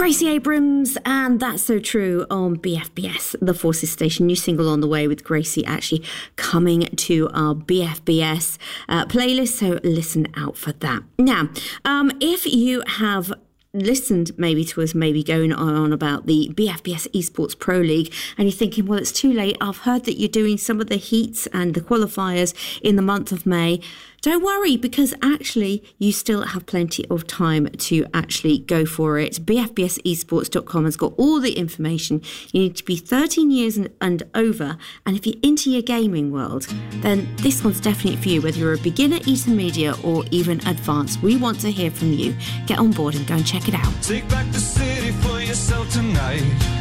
Gracie Abrams, and That's So True on BFBS, the Forces Station. New single on the way with Gracie actually coming to our BFBS playlist, so listen out for that. Now, if you have listened maybe to us maybe going on about the BFBS Esports Pro League and you're thinking, well, it's too late. I've heard that you're doing some of the heats and the qualifiers in the month of May. Don't worry, because actually you still have plenty of time to actually go for it. BFBSesports.com has got all the information. You need to be 13 years and over. And if you're into your gaming world, then this one's definitely for you, whether you're a beginner, intermediate, or even advanced. We want to hear from you. Get on board and go and check it out. Take back the city for yourself tonight.